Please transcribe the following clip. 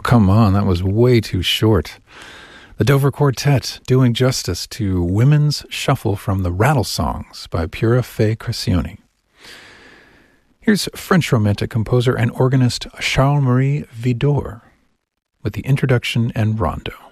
come on, that was way too short. The Dover Quartet doing justice to Women's Shuffle from the Rattle Songs by Pura Fé Crescioni. Here's French Romantic composer and organist Charles-Marie Widor with the introduction and rondo.